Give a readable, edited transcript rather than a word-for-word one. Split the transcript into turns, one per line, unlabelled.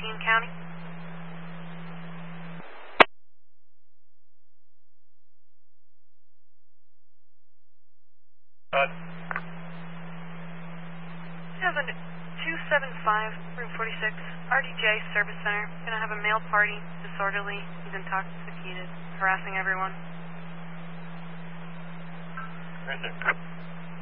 King County. We have a 275, room 46, RDJ Service Center. Gonna have a male party, disorderly, he's intoxicated, harassing everyone.
Right there.